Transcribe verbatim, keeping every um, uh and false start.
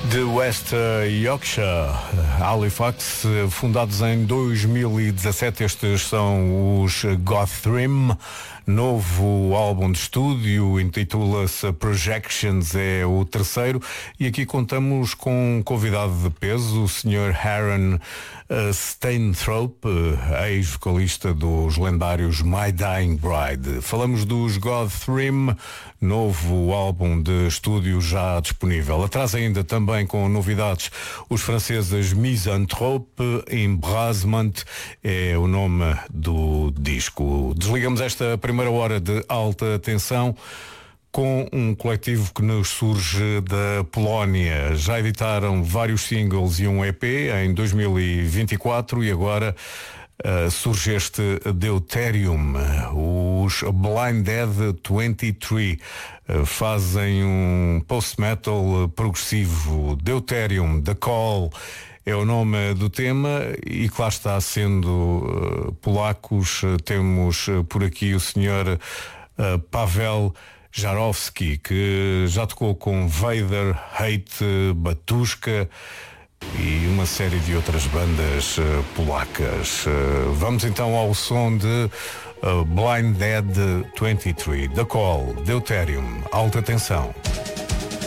De West Yorkshire, Halifax, fundados em dois mil e dezassete, estes são os Gothrim. Novo álbum de estúdio, intitula-se Projections, é o terceiro, e aqui contamos com um convidado de peso, o senhor Aaron uh, Stainthorpe, uh, ex-vocalista dos lendários My Dying Bride. Falamos dos Gothrim, novo álbum de estúdio já disponível. Atrás ainda também com novidades os franceses Misanthrope, Embrasement é o nome do disco. Desligamos esta primeira hora de alta tensão com um coletivo que nos surge da Polónia. Já editaram vários singles e um E P em dois mil e vinte e quatro e agora Uh, surge este Deuterium. Os Blinded vinte e três uh, fazem um post-metal progressivo. Deuterium, The Call é o nome do tema, e que lá está, sendo uh, polacos, uh, temos uh, por aqui o senhor uh, Paweł Jarowski, que já tocou com Vader, Hate, Batushka e uma série de outras bandas uh, polacas. Uh, vamos então ao som de uh, Blinded vinte e três, The Call, Deuterium, alta tensão.